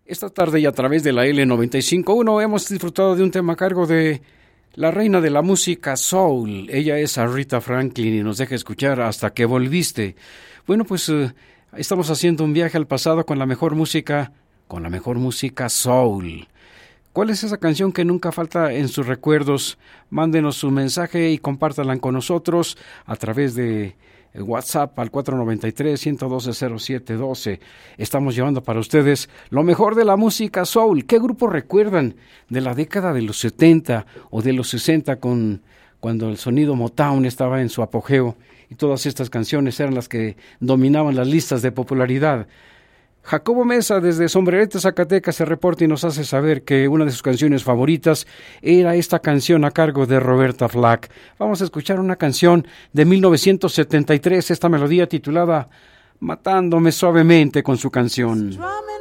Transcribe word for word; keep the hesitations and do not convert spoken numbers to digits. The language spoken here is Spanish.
Esta tarde y a través de la L noventa y cinco punto uno hemos disfrutado de un tema a cargo de la reina de la música soul. Ella es Aretha Franklin y nos deja escuchar Hasta que volviste. Bueno, pues uh, estamos haciendo un viaje al pasado con la mejor música, con la mejor música soul. ¿Cuál es esa canción que nunca falta en sus recuerdos? Mándenos su mensaje y compártanla con nosotros a través de WhatsApp al cuatro nueve tres, uno uno dos, cero siete uno dos. Estamos llevando para ustedes lo mejor de la música soul. ¿Qué grupo recuerdan de la década de los setenta o de los sesenta con, cuando el sonido Motown estaba en su apogeo y todas estas canciones eran las que dominaban las listas de popularidad? Jacobo Mesa desde Sombrerete, Zacatecas se reporta y nos hace saber que una de sus canciones favoritas era esta canción a cargo de Roberta Flack. Vamos a escuchar una canción de mil novecientos setenta y tres, esta melodía titulada Matándome Suavemente con su canción.